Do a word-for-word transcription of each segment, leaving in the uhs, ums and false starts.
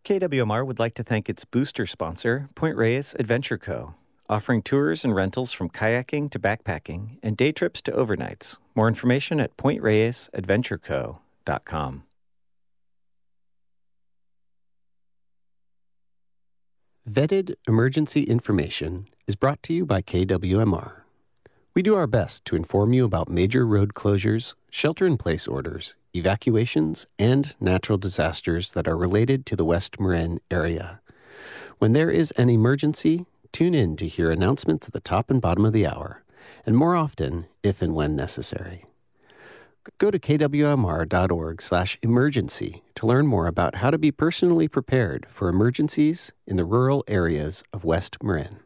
K W M R would like to thank its booster sponsor, Point Reyes Adventure Co., offering tours and rentals from kayaking to backpacking and day trips to overnights. More information at point reyes adventure co dot com. Vetted emergency information is brought to you by K W M R. We do our best to inform you about major road closures, shelter-in-place orders, evacuations, and natural disasters that are related to the West Marin area. When there is an emergency, tune in to hear announcements at the top and bottom of the hour, and more often, if and when necessary. Go to k w m r dot org slash emergency to learn more about how to be personally prepared for emergencies in the rural areas of West Marin.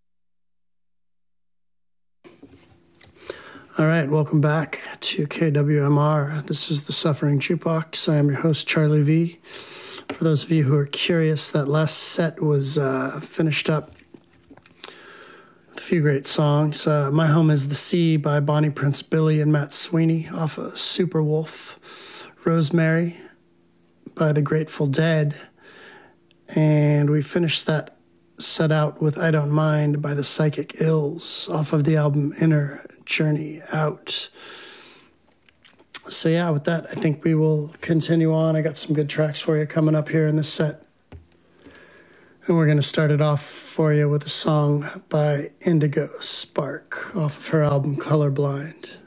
All right, welcome back to K W M R. This is the Suffering Jukebox. I am your host, Charlie V. For those of you who are curious, that last set was uh, finished up with a few great songs. Uh, My Home is the Sea by Bonnie Prince Billy and Matt Sweeney off of Super Wolf. Rosemary by the Grateful Dead. And we finished that set out with I Don't Mind by the Psychic Ills off of the album Inner Journey Out. So yeah, with that, I think we will continue on. I got some good tracks for you coming up here in this set. And we're going to start it off for you with a song by Indigo Spark off of her album Colorblind.